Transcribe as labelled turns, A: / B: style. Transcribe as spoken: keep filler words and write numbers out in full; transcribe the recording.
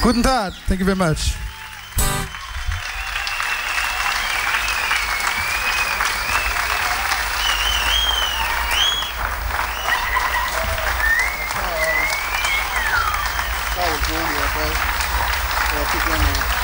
A: Guten Tag. Thank you very much.
B: That was good, yeah, bro. Yeah, keep going, man.